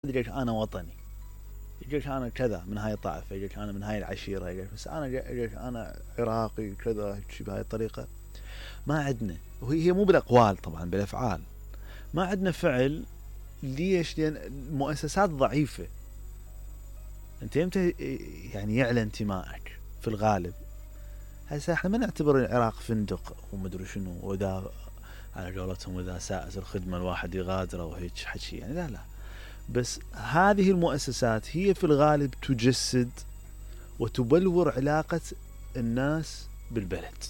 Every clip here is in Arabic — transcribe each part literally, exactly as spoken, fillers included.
يقول أنا وطني، يقول أنا كذا من هاي الطائفة، يقول أنا من هاي العشيرة، يقول بس أنا يقول أنا عراقي كذا شي بهاي الطريقة. ما عندنا، وهي هي مو بالأقوال طبعا، بالأفعال. ما عندنا فعل. ليش؟ لأن المؤسسات ضعيفة. أنت يمتى يعني يعلى انتمائك في الغالب؟ هسه احنا ما نعتبر العراق فندق ومدري شنو، وإذا على قولتهم إذا ساءت الخدمة الواحد يغادره وهيك حكي يعني، لا لا. بس هذه المؤسسات هي في الغالب تجسد وتبلور علاقة الناس بالبلد.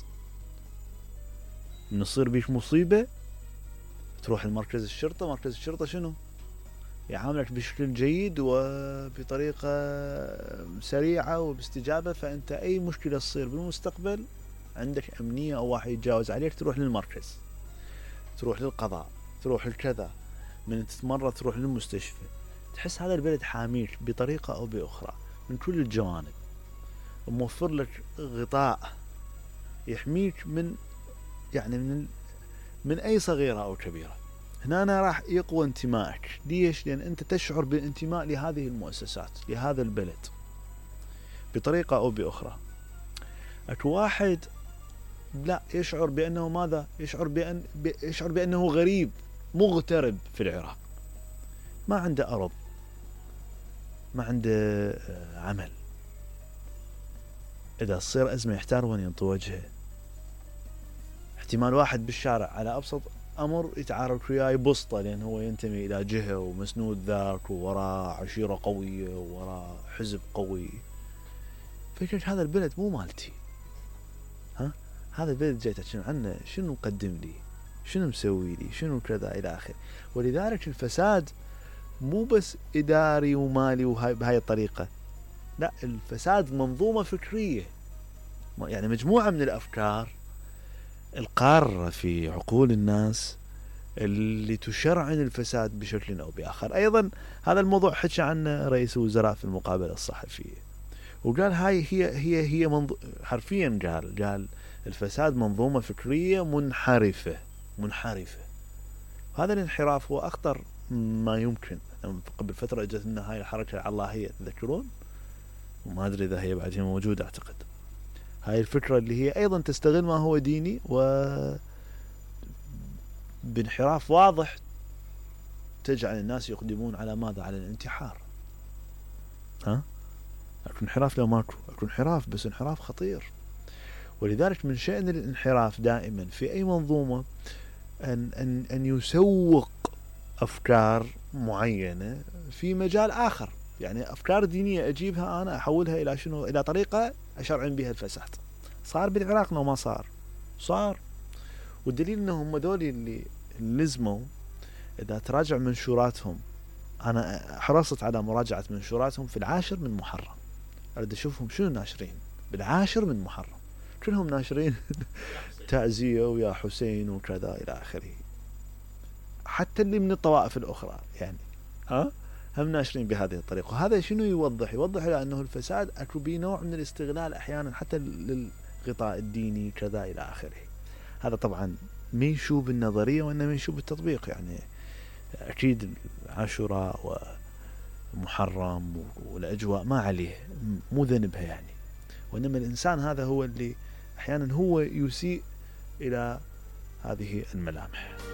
من يصير بيش مصيبة تروح المركز الشرطة، مركز الشرطة شنو؟ يعاملك بشكل جيد وبطريقة سريعة وباستجابة. فأنت أي مشكلة تصير بالمستقبل عندك أمنية أو واحد يتجاوز عليك تروح للمركز، تروح للقضاء، تروح لكذا، من تتمرض تروح للمستشفى. تحس هذا البلد حاميك بطريقة أو بأخرى من كل الجوانب، وموفر لك غطاء يحميك من يعني من من أي صغيرة أو كبيرة. هنا أنا راح يقوى انتمائك. ليش؟ لأن أنت تشعر بالانتماء لهذه المؤسسات، لهذا البلد بطريقة أو بأخرى. أكو واحد لا يشعر بأنه ماذا؟ يشعر بأن يشعر بأنه غريب مغترب في العراق، ما عنده أرض، ما عنده عمل، إذا تصير أزمة يحتار وين ينطي وجهه. احتمال واحد بالشارع على أبسط أمر يتعارك وياه بسطة، لأن هو ينتمي إلى جهة ومسنود ذاك ووراء عشيرة قوية ووراء حزب قوي. فكرة هذا البلد مو مالتي، ها هذا البلد جيت شنو عنه، شنو مقدم لي، شنو مسوي لي، شنو كذا إلى آخره. ولذلك الفساد مو بس إداري ومالي وهاي بهاي الطريقة، لا، الفساد منظومة فكرية، يعني مجموعة من الأفكار القارة في عقول الناس اللي تشرعن الفساد بشكل أو بآخر. أيضا هذا الموضوع حكى عنه رئيس الوزراء في المقابلة الصحفية، وقال هاي هي هي هي منظ... حرفيا قال قال الفساد منظومة فكرية منحرفة منحرفة. هذا الانحراف هو أخطر ما يمكن. قبل فترة اجت لنا هاي الحركة العلاهية، تذكرون؟ وما أدري إذا هي بعدين موجودة، أعتقد هاي الفكرة اللي هي أيضا تستغل ما هو ديني و بانحراف واضح تجعل الناس يقدمون على ماذا؟ على الانتحار. ها أكو انحراف لو ماكو، أكو انحراف، بس انحراف خطير. ولذلك من شأن الانحراف دائما في أي منظومة أن, أن, أن يسوق أفكار معينة في مجال آخر. يعني أفكار دينية أجيبها أنا أحولها إلى شنو؟ إلى طريقة أشرعن بها الفساد. صار بالعراق لو ما صار؟ صار. والدليل أنهم هذول اللي لزموا، إذا تراجع منشوراتهم، أنا حرصت على مراجعة منشوراتهم في العاشر من محرم، أريد أشوفهم شنو ناشرين بالعاشر من محرم. كلهم ناشرين تعزية ويا حسين وكذا إلى آخره. حتى اللي من الطوائف الأخرى يعني ها هم ناشرين بهذه الطريقة. وهذا شنو يوضح؟ يوضح لأنه الفساد أكو بيه نوع من الاستغلال أحيانا حتى للغطاء الديني كذا إلى آخره. هذا طبعا ما يشوب النظرية وإنما يشوب التطبيق. يعني أكيد عاشوراء ومحرم والأجواء ما عليه، مو ذنبها يعني، وإنما الإنسان هذا هو اللي أحيانا هو يسيء إلى هذه الملامح.